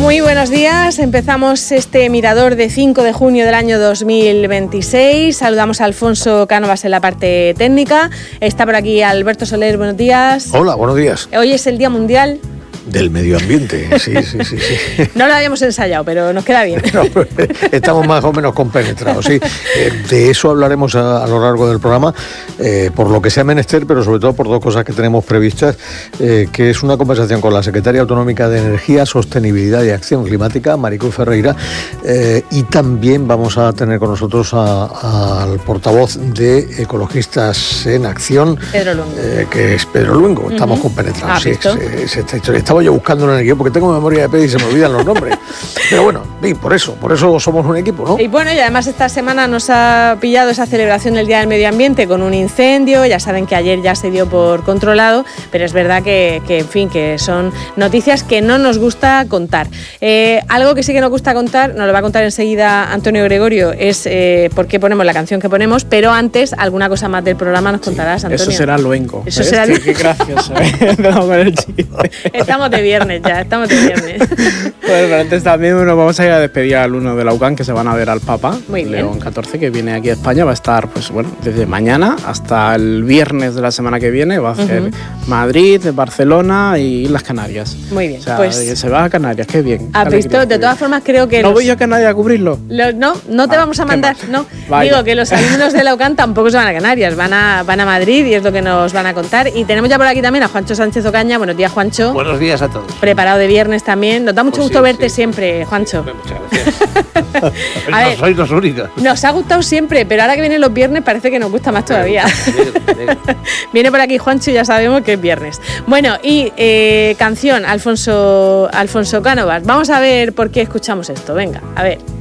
Muy buenos días, empezamos este Mirador de 5 de junio del año 2026, saludamos a Alfonso Cánovas en la parte técnica, está por aquí Alberto Soler, buenos días. Hola, buenos días. Hoy es el Día Mundial del Medio Ambiente, sí. No lo habíamos ensayado, pero nos queda bien. No, estamos más o menos compenetrados, sí. De eso hablaremos a lo largo del programa, por lo que sea menester, pero sobre todo por dos cosas que tenemos previstas, que es una conversación con la Secretaria Autonómica de Energía, Sostenibilidad y Acción Climática, Maricruz Ferreira, y también vamos a tener con nosotros al portavoz de Ecologistas en Acción, Pedro Luengo. Que es Pedro Luengo. Estamos compenetrados, sí, es esta historia. Estaba yo buscando en el guión porque tengo memoria de pez y se me olvidan los nombres. Pero bueno, por eso somos un equipo, ¿no? Y bueno, y además esta semana nos ha pillado esa celebración del Día del Medio Ambiente con un incendio. Ya saben que ayer ya se dio por controlado, pero es verdad que en fin, que son noticias que no nos gusta contar. Algo que sí que nos gusta contar, nos lo va a contar enseguida Antonio Gregorio, es por qué ponemos la canción que ponemos, pero antes alguna cosa más del programa nos contarás, Antonio. Eso será Luengo. Eso será Qué gracioso, Empezamos con el chiste. Estamos de viernes ya, estamos de viernes. Bueno, pero antes también nos vamos a ir a despedir al alumno de la UCAN, que se van a ver al Papa, muy bien. León XIV, que viene aquí a España. Va a estar, pues bueno, desde mañana hasta el viernes de la semana que viene. Va a hacer Madrid, Barcelona y las Canarias. Muy bien. O sea, pues se va a Canarias, qué bien. ¿Has visto? De todas formas, creo que... ¿No voy yo a Canarias a cubrirlo? No te vamos a mandar, no. Vaya. Digo que los alumnos de la UCAN tampoco se van a Canarias, van a Madrid y es lo que nos van a contar. Y tenemos ya por aquí también a Juancho Sánchez Ocaña. Buenos días, Juancho. Buenos días a todos. Preparado de viernes también. Nos da mucho gusto verte siempre, Juancho. Muchas gracias. No sois los únicos. Nos ha gustado siempre, pero ahora que vienen los viernes parece que nos gusta más todavía. Viene por aquí Juancho y ya sabemos que es viernes. Bueno, y canción, Alfonso Cánovas. Vamos a ver por qué escuchamos esto. Venga, a ver.